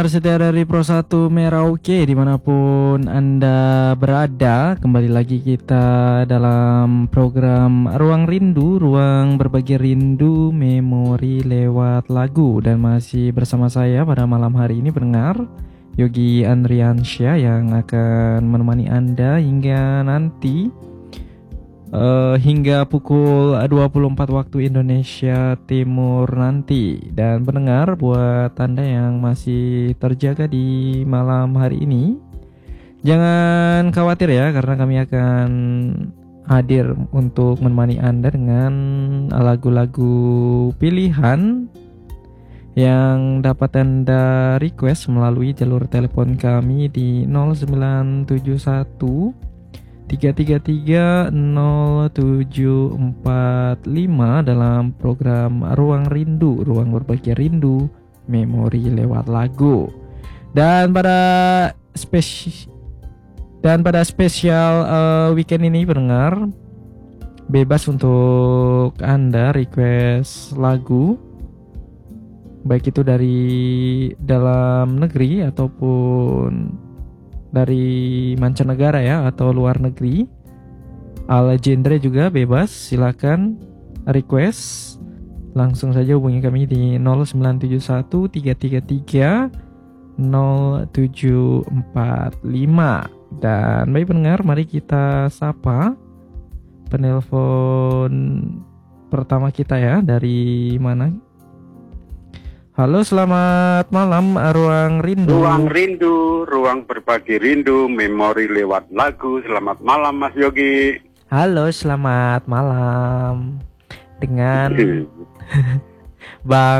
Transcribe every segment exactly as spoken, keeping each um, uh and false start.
pendengar setia dari Pro satu Merauke dimanapun Anda berada. Kembali lagi kita dalam program Ruang Rindu, ruang berbagi rindu memori lewat lagu. Dan masih bersama saya pada malam hari ini pendengar, Yogi Andriansyah, yang akan menemani Anda hingga nanti Uh, hingga pukul dua puluh empat waktu Indonesia Timur nanti. Dan pendengar, buat Anda yang masih terjaga di malam hari ini, jangan khawatir ya, karena kami akan hadir untuk menemani Anda dengan lagu-lagu pilihan yang dapat Anda request melalui jalur telepon kami di nol sembilan tujuh satu tiga tiga tiga nol tujuh empat lima dalam program Ruang Rindu, ruang berbagi rindu memori lewat lagu. Dan pada spesial dan pada spesial uh, weekend ini pendengar, bebas untuk Anda request lagu, baik itu dari dalam negeri ataupun dari mancanegara ya, atau luar negeri. Al genre juga bebas, silakan request. Langsung saja hubungi kami di nol sembilan tujuh satu tiga tiga tiga nol tujuh empat lima. Dan baik pendengar, mari kita sapa penelpon pertama kita ya. Dari mana? Halo, selamat malam Ruang Rindu. Ruang Rindu, ruang berbagi rindu, memori lewat lagu. Selamat malam Mas Yogi. Halo, selamat malam. Dengan Bang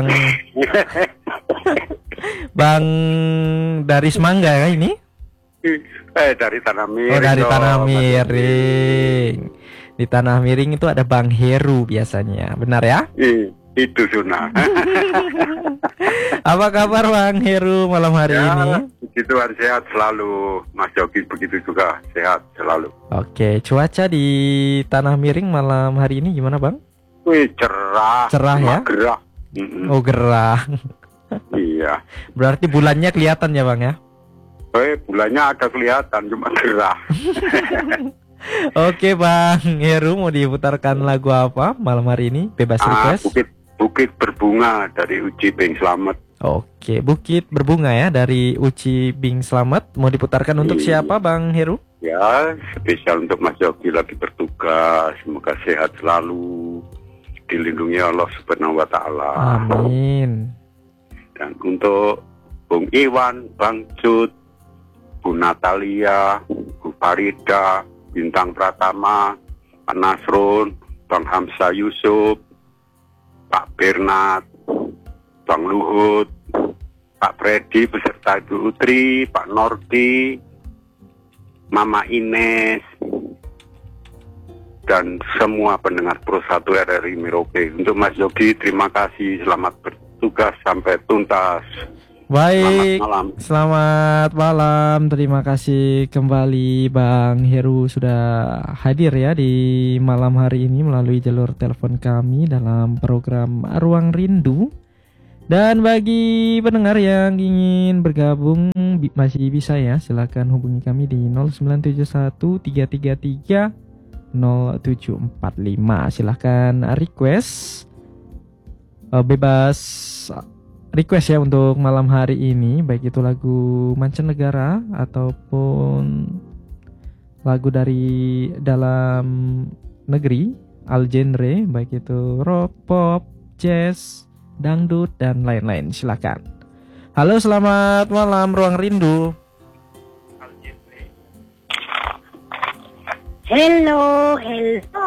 Bang dari Semangga ya ini? Eh dari Tanah Miring. Oh, dari dong, Tanah Miring. Di Tanah Miring itu ada Bang Heru biasanya, benar ya? I, itu Suna. Apa kabar Bang Heru malam hari ya, ini? Puji Tuhan, sehat selalu. Mas Yogi begitu juga, sehat selalu. Oke, cuaca di Tanah Miring malam hari ini gimana Bang? Wih, cerah. Cerah ya? Gerah. Mm-mm. Oh, gerah. Iya. Berarti bulannya kelihatan ya Bang ya? Eh, bulannya ada kelihatan, cuma gerah. Oke Bang Heru, mau diputarkan lagu apa malam hari ini? Bebas ah, request. Bukit Bukit Berbunga dari Uci Bing Slamet. Oke, Bukit Berbunga ya dari Uci Bing Slamet. Mau diputarkan untuk Iya. siapa Bang Heru? Ya, spesial untuk Mas Yogi lagi bertugas. Semoga sehat selalu, dilindungi Allah Subhanahu wa Ta'ala. Amin. Dan untuk Bung Iwan, Bang Cut, Bu Natalia, Bu Farida, Bintang Pratama, Pak Nasrun, Bang Hamzah Yusuf, Pak Bernard, Bang Luhut, Pak Freddy beserta Ibu Utri, Pak Nordi, Mama Ines, dan semua pendengar Pro satu R R I Merauke. Untuk Mas Yogi, terima kasih, selamat bertugas sampai tuntas. Baik, Selamat malam. Selamat malam. Terima kasih kembali Bang Heru sudah hadir ya di malam hari ini melalui jalur telepon kami dalam program Ruang Rindu. Dan bagi pendengar yang ingin bergabung bi- masih bisa ya, silakan hubungi kami di nol sembilan tujuh satu tiga tiga tiga nol tujuh empat lima. Silakan request, uh, bebas request ya untuk malam hari ini, baik itu lagu mancanegara ataupun lagu dari dalam negeri, al genre, baik itu rock, pop, jazz, dangdut, dan lain-lain. Silakan. Halo, selamat malam Ruang Rindu. Hello, hello.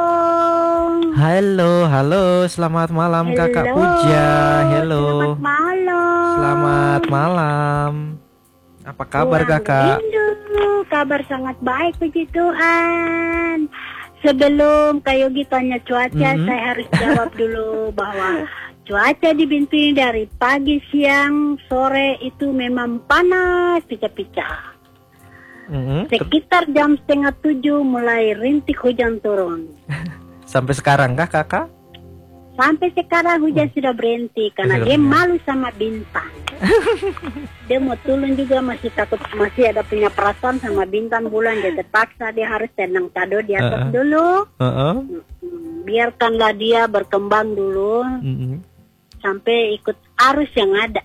Halo, halo, selamat malam Hello. Kakak Puja. Hello. Selamat malam. Selamat malam. Apa kabar Ruang Kakak? Rindu. Kabar sangat baik, puji Tuhan. Sebelum Kak Yogi tanya cuaca, Mhm. saya harus jawab dulu bahwa cuaca di Bintu ini dari pagi, siang, sore itu memang panas picah-picah. Mhm. Sekitar jam setengah tujuh mulai rintik hujan turun. Sampai sekarang kah Kakak? Sampai sekarang hujan sudah berhenti karena Sudah dia berhenti. malu sama bintang. Dia mau turun juga masih takut, masih ada punya perasaan sama bintang bulan. Dia terpaksa dia harus tenang tado di atas Uh-uh. dulu. Uh-uh. Hmm, biarkanlah dia berkembang dulu Mm-mm. sampai ikut arus yang ada.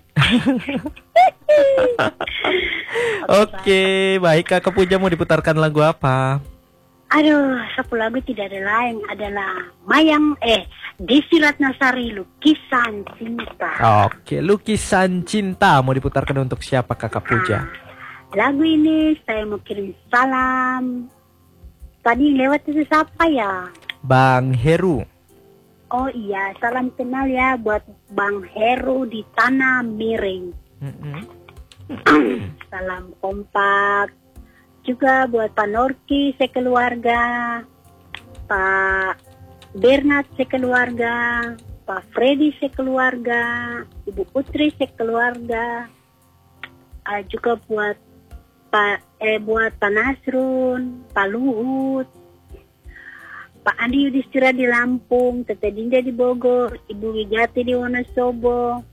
Oke, baik Kakak Puja, mau diputarkan lagu apa? Aduh, satu lagu tidak ada lain adalah Mayang eh Desi Ratnasari, Lukisan Cinta. Oke, Lukisan Cinta mau diputarkan untuk siapa Kakak Puja? Lagu ini saya mau kirim salam. Tadi lewat itu siapa ya? Bang Heru. Oh iya, salam kenal ya buat Bang Heru di Tanah Miring. Mm-mm. Salam kompak. Juga buat Pak Norki sekeluarga, Pak Bernard sekeluarga, Pak Freddy sekeluarga, Ibu Putri sekeluarga. Uh, juga buat Pak eh buat Pak Nasrun, Pak Luhut, Pak Andi Yudhistira di Lampung, Tete Dinda di Bogor, Ibu Wigati di Wonosobo,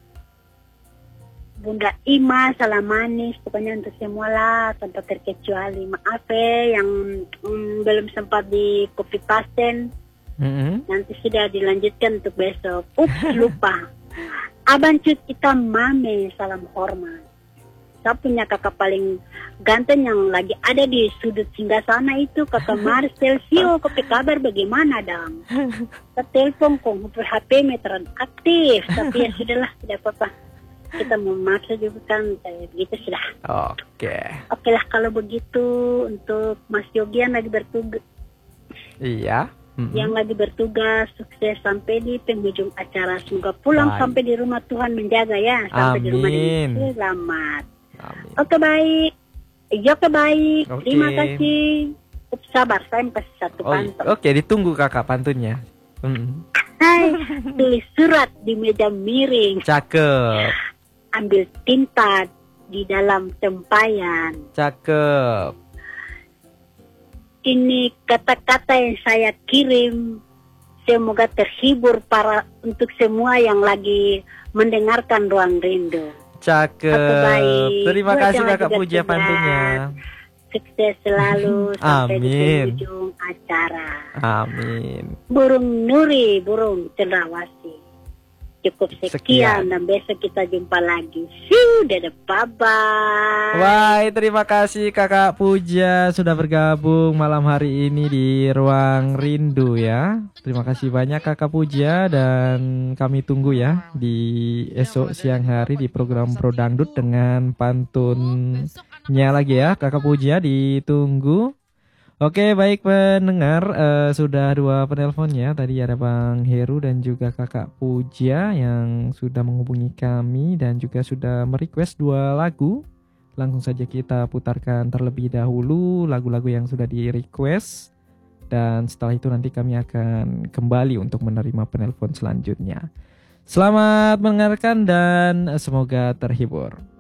Bunda Ima, salam manis, pokoknya untuk semua lah tanpa terkecuali. Maaf ya yang mm, belum sempat di copy paste, Mm-mm. nanti sudah dilanjutkan untuk besok. Ups, lupa. Abang Cut kita Mame, salam hormat. Saya punya kakak paling ganteng yang lagi ada di sudut singgah sana itu, kakak Marcel Sio. Kopi kabar bagaimana dong? Kita telepon kok, H P meteran aktif, tapi ya sudahlah, tidak apa-apa. Kita memaksa juga kan, eh, begitu sudah. Oke. Oke lah kalau begitu, untuk Mas Yogi yang lagi bertugas, Iya. Mm-mm. yang lagi bertugas sukses sampai di penghujung acara. Semoga pulang Baik. sampai di rumah Tuhan menjaga ya, sampai di rumah Amin. ini selamat. Amin. Oke baik, iya oke baik. Oke. Terima kasih. Up, sabar, saya mau kasih satu Oh, pantun. oke, ditunggu Kakak pantunnya. Mm-mm. Hai, tulis surat di meja miring, Cakep. ambil tinta di dalam tempayan. Cakep. Ini kata-kata yang saya kirim, semoga terhibur para untuk semua yang lagi mendengarkan Ruang Rindu. Cakep. Oke, baik. Terima Buat kasih yang Kakak lagi Puja bertugas, pantunnya. Sukses selalu sampai di Amin. penghujung acara. Amin. Burung Nuri, burung cendrawasih. Cukup sekian, Sekian. dan besok kita jumpa lagi. Sudah, bye-bye. Wah, terima kasih Kakak Puja sudah bergabung malam hari ini di Ruang Rindu ya. Terima kasih banyak Kakak Puja, dan kami tunggu ya di esok siang hari di program Pro Dangdut dengan pantunnya lagi ya Kakak Puja, ditunggu. Oke, baik pendengar, eh, sudah dua penelponnya. Tadi ada Bang Heru dan juga Kakak Puja yang sudah menghubungi kami dan juga sudah merequest dua lagu. Langsung saja kita putarkan terlebih dahulu lagu-lagu yang sudah di-request. Dan setelah itu nanti kami akan kembali untuk menerima penelpon selanjutnya. Selamat mendengarkan dan semoga terhibur.